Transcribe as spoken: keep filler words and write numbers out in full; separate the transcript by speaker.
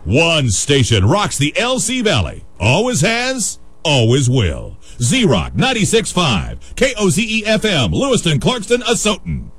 Speaker 1: One station rocks the L C Valley. Always has, always will. Z-Rock ninety-six point five, K O Z E F M, Lewiston, Clarkston, Asotin.